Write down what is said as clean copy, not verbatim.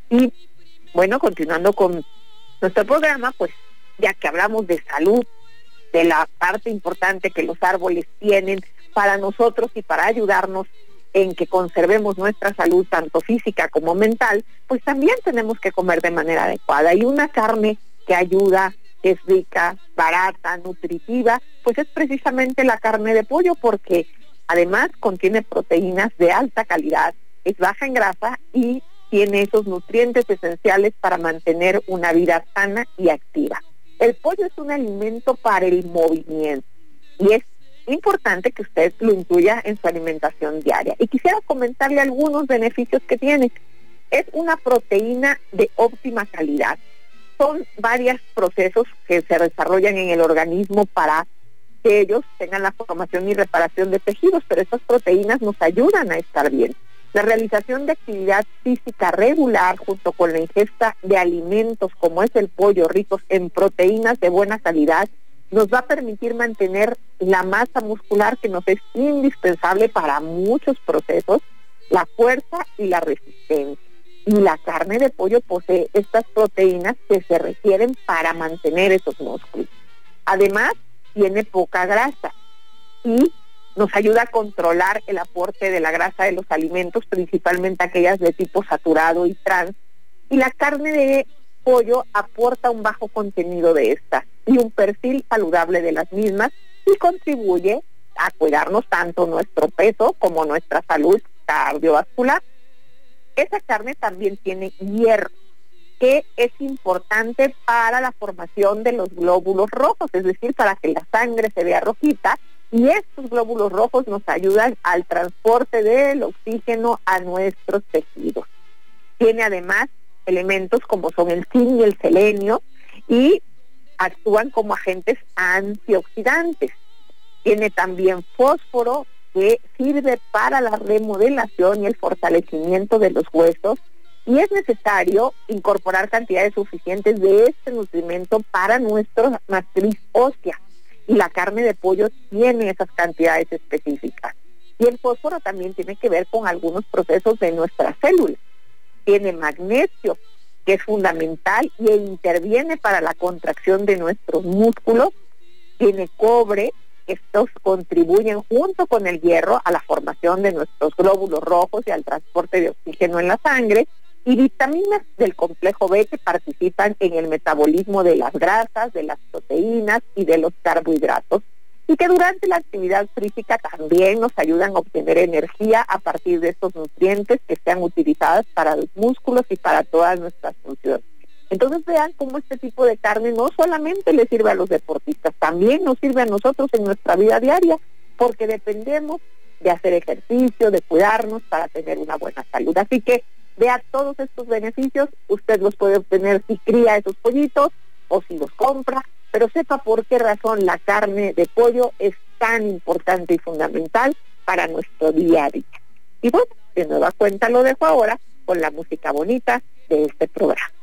Y bueno, continuando con nuestro programa, pues ya que hablamos de salud, de la parte importante que los árboles tienen para nosotros y para ayudarnos en que conservemos nuestra salud, tanto física como mental, pues también tenemos que comer de manera adecuada. Y una carne que ayuda, que es rica, barata, nutritiva, pues es precisamente la carne de pollo, porque además contiene proteínas de alta calidad, es baja en grasa y tiene esos nutrientes esenciales para mantener una vida sana y activa. El pollo es un alimento para el movimiento y es importante que usted lo incluya en su alimentación diaria. Y quisiera comentarle algunos beneficios que tiene. Es una proteína de óptima calidad. Son varios procesos que se desarrollan en el organismo para que ellos tengan la formación y reparación de tejidos, pero estas proteínas nos ayudan a estar bien. La realización de actividad física regular junto con la ingesta de alimentos como es el pollo ricos en proteínas de buena calidad nos va a permitir mantener la masa muscular que nos es indispensable para muchos procesos, la fuerza y la resistencia. Y la carne de pollo posee estas proteínas que se requieren para mantener esos músculos. Además, tiene poca grasa y nos ayuda a controlar el aporte de la grasa de los alimentos, principalmente aquellas de tipo saturado y trans. Y la carne de pollo aporta un bajo contenido de estas y un perfil saludable de las mismas y contribuye a cuidarnos tanto nuestro peso como nuestra salud cardiovascular. Esa carne también tiene hierro, que es importante para la formación de los glóbulos rojos, es decir, para que la sangre se vea rojita, y estos glóbulos rojos nos ayudan al transporte del oxígeno a nuestros tejidos. Tiene además elementos como son el zinc y el selenio y actúan como agentes antioxidantes. Tiene también fósforo, que sirve para la remodelación y el fortalecimiento de los huesos, y es necesario incorporar cantidades suficientes de este nutrimento para nuestra matriz ósea, y la carne de pollo tiene esas cantidades específicas. Y el fósforo también tiene que ver con algunos procesos de nuestras células. Tiene magnesio, que es fundamental e interviene para la contracción de nuestros músculos. Tiene cobre, estos contribuyen junto con el hierro a la formación de nuestros glóbulos rojos y al transporte de oxígeno en la sangre, y vitaminas del complejo B que participan en el metabolismo de las grasas, de las proteínas y de los carbohidratos, y que durante la actividad física también nos ayudan a obtener energía a partir de estos nutrientes que sean utilizadas para los músculos y para todas nuestras funciones. Entonces vean cómo este tipo de carne no solamente le sirve a los deportistas, también nos sirve a nosotros en nuestra vida diaria, porque dependemos de hacer ejercicio, de cuidarnos para tener una buena salud. Así que vea todos estos beneficios, usted los puede obtener si cría esos pollitos o si los compra, pero sepa por qué razón la carne de pollo es tan importante y fundamental para nuestro día a día. Y bueno, de nueva cuenta lo dejo ahora con la música bonita de este programa.